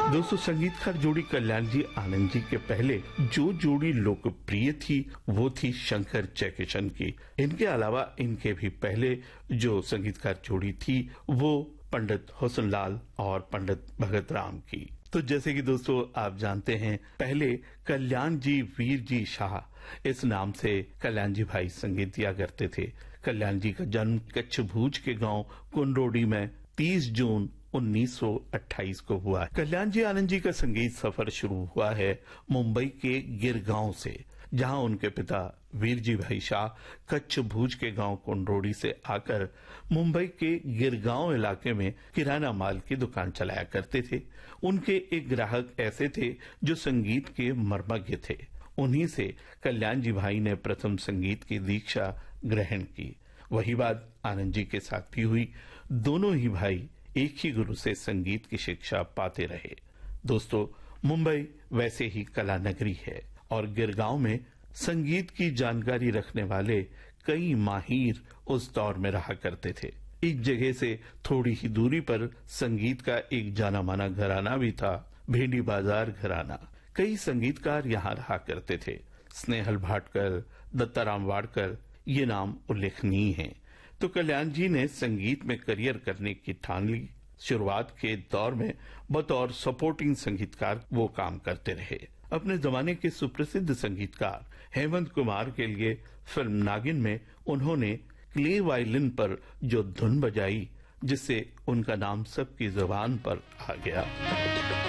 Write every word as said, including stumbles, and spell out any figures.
दोस्तों, संगीतकार जोड़ी कल्याण जी आनंद जी के पहले जो जोड़ी लोकप्रिय थी वो थी शंकर जयकिशन की। इनके अलावा इनके भी पहले जो संगीतकार जोड़ी थी वो पंडित हुस्नलाल और पंडित भगत राम की। तो जैसे कि दोस्तों आप जानते हैं, पहले कल्याण जी वीर जी शाह इस नाम से कल्याण जी भाई संगीत दिया करते थे। कल्याण जी का जन्म कच्छ भूज के गांव कुंडोडी में तीस जून उन्नीस सौ अट्ठाईस को हुआ है। कल्याण जी आनंद जी का संगीत सफर शुरू हुआ है मुंबई के गिरगांव से, जहां उनके पिता वीर जी भाई शाह कच्छ भूज के गांव कुंडोडी से आकर मुंबई के गिरगांव इलाके में किराना माल की दुकान चलाया करते थे। उनके एक ग्राहक ऐसे थे जो संगीत के मर्मज्ञ थे। उन्हीं से कल्याण जी भाई ने प्रथम संगीत की दीक्षा ग्रहण की। वही बात आनंद जी के साथ भी हुई। दोनों ही भाई एक ही गुरु से संगीत की शिक्षा पाते रहे। दोस्तों, मुंबई वैसे ही कला नगरी है और गिरगांव में संगीत की जानकारी रखने वाले कई माहिर उस दौर में रहा करते थे। एक जगह से थोड़ी ही दूरी पर संगीत का एक जाना माना घराना भी था, भेंडी बाजार घराना। कई संगीतकार यहाँ रहा करते थे। स्नेहल भाटकर, दत्ताराम वाडकर, ये नाम उल्लेखनीय हैं। तो कल्याण जी ने संगीत में करियर करने की ठान ली। शुरुआत के दौर में बतौर सपोर्टिंग संगीतकार वो काम करते रहे। अपने जमाने के सुप्रसिद्ध संगीतकार हेमंत कुमार के लिए फिल्म नागिन में उन्होंने क्ले वायलिन पर जो धुन बजाई, जिससे उनका नाम सबकी जुबान पर आ गया।